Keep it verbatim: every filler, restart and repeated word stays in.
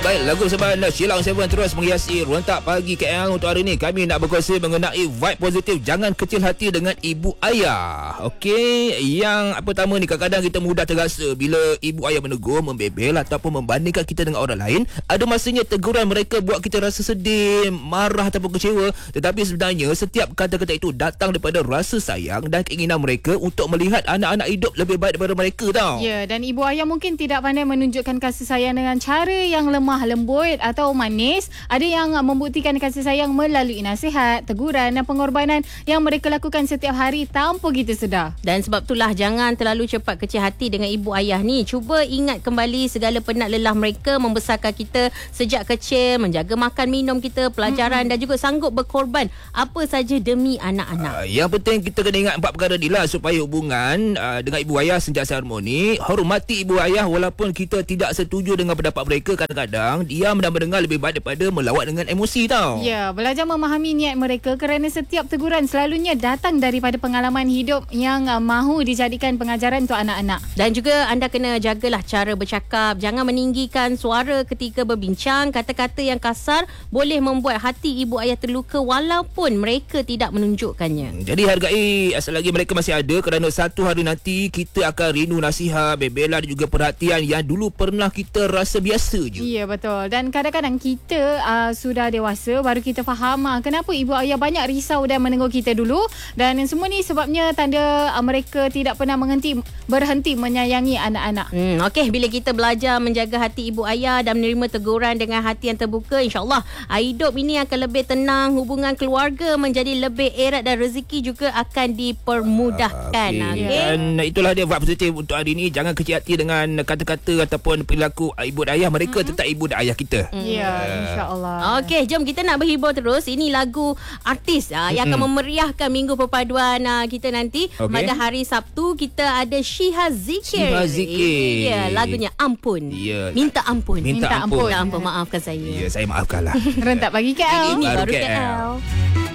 Baik, lagu bersama Sheila on Seven terus menghiasi Rentak Pagi K L. Untuk hari ini kami nak berkongsi mengenai vibe positif jangan kecil hati dengan ibu ayah. Okey, yang pertama ni kadang-kadang kita mudah terasa bila ibu ayah menegur, membebel ataupun membandingkan kita dengan orang lain. Ada masanya teguran mereka buat kita rasa sedih, marah ataupun kecewa. Tetapi sebenarnya setiap kata-kata itu datang daripada rasa sayang dan keinginan mereka untuk melihat anak-anak hidup lebih baik daripada mereka tau. Ya, dan ibu ayah mungkin tidak pandai menunjukkan kasih sayang dengan cara yang lemah lembut atau manis. Ada yang membuktikan kasih sayang melalui nasihat, teguran dan pengorbanan yang mereka lakukan setiap hari tanpa kita sedar. Dan sebab itulah jangan terlalu cepat kecil hati dengan ibu ayah ni. Cuba ingat kembali segala penat lelah mereka membesarkan kita sejak kecil, menjaga makan minum kita, pelajaran hmm. dan juga sanggup berkorban apa saja demi anak-anak. Uh, yang penting kita kena ingat empat perkara ni lah supaya hubungan uh, dengan ibu ayah sentiasa harmoni. Hormati ibu ayah walaupun kita tidak setuju dengan pendapat mereka. Kadang-kadang diam dan mendengar lebih baik daripada melawat dengan emosi tau. Ya, belajar memahami niat mereka kerana setiap teguran selalunya datang daripada pengalaman hidup yang uh, mahu dijadikan pengajaran untuk anak-anak. Dan juga anda kena jagalah cara bercakap. Jangan meninggikan suara ketika berbincang. Kata-kata yang kasar boleh membuat hati ibu ayah terluka walaupun mereka tidak menunjukkannya. Jadi hargai selagi mereka masih ada, kerana satu hari nanti kita akan rindu nasihat, bebelan dan juga perhatian yang dulu pernah kita rasa biasa je. Ya, betul. Dan kadang-kadang kita uh, sudah dewasa baru kita faham uh, kenapa ibu ayah banyak risau dan menegur kita dulu. Dan semua ni sebabnya tanda uh, mereka tidak pernah menghenti, berhenti menyayangi anak-anak. Hmm, Okey, bila kita belajar menjaga hati ibu ayah dan menerima teguran dengan hati yang terbuka, insyaAllah hidup ini akan lebih tenang, hubungan keluarga menjadi lebih erat dan rezeki juga akan dipermudahkan. Uh, okay. Okay. Dan itulah dia vibe positif untuk hari ini. Jangan kecil hati dengan kata-kata ataupun perilaku ibu dan ayah mereka. Mm-hmm. Tetap ibu dan ayah kita. Ya, uh. insyaAllah. Okey, jom kita nak berhibur terus. Ini lagu artis uh, yang mm-hmm. akan memeriahkan minggu perpaduan uh, kita nanti. Okay. Pada hari Sabtu kita ada Syiha Zikir. Syiha Zikir. Ya, lagunya Ampun. Ya. Minta ampun. Minta, Minta ampun. Minta ampun. Maafkan saya. Ya, saya maafkanlah. Rentak Pagi K L. Ini baru baru K L. K L.